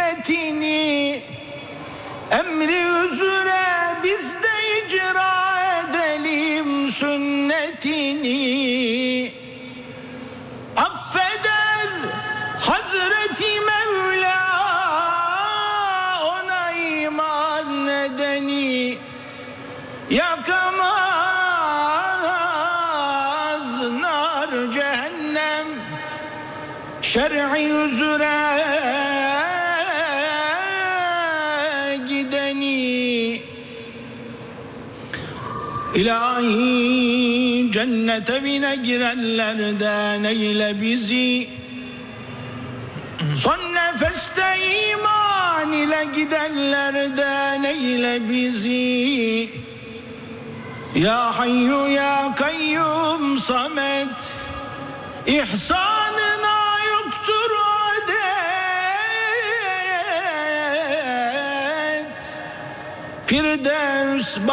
milletini, emri üzere biz de icra edelim sünnetini. Affeder Hazreti Mevla ona iman edeni, yakamaz nar cehennem şer'i üzere gideni. İlahi cennet evine girenlerden eyle bizi, son nefeste iman ile gidenlerden eyle bizi. Ya Hayyu ya Kayyum Samet, ihsanına yoktur adet. Firdevs